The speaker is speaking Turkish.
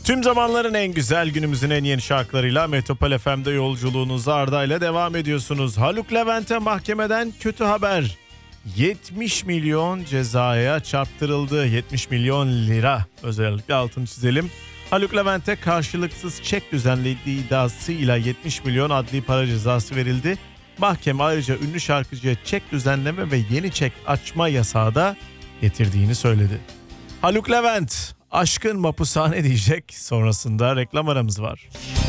Tüm zamanların en güzel, günümüzün en yeni şarkılarıyla Metropol FM'de yolculuğunuza Arda ile devam ediyorsunuz. Haluk Levent'e mahkemeden kötü haber. 70 milyon cezaya çarptırıldı. 70 milyon lira, özellikle altını çizelim. Haluk Levent'e karşılıksız çek düzenlediği iddiasıyla 70 milyon adli para cezası verildi. Mahkeme ayrıca ünlü şarkıcıya çek düzenleme ve yeni çek açma yasağı da getirdiğini söyledi. Haluk Levent, aşkın mapushane diyecek. Sonrasında reklam aramız var.